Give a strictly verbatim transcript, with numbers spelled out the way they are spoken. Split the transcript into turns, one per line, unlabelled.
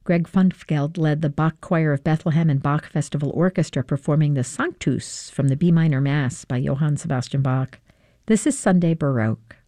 Greg Funfgeld led the Bach Choir of Bethlehem and Bach Festival Orchestra performing the Sanctus from the B minor Mass by Johann Sebastian Bach. This is Sunday Baroque.